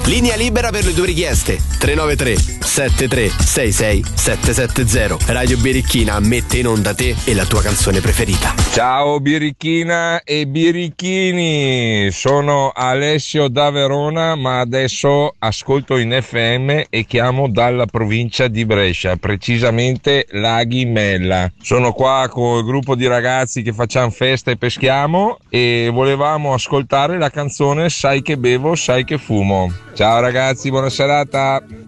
Linea libera per le tue richieste. 393 7366 770. Radio Birichina mette in onda te e la tua canzone preferita. Ciao Birichina e Birichini, sono Alessio da Verona, ma adesso ascolto in FM e chiamo dalla provincia di Brescia, precisamente Laghi Mella. Sono qua con il gruppo di ragazzi che facciamo festa e peschiamo e volevamo ascoltare la canzone Sai che bevo, sai che fumo. Ciao ragazzi, buona serata.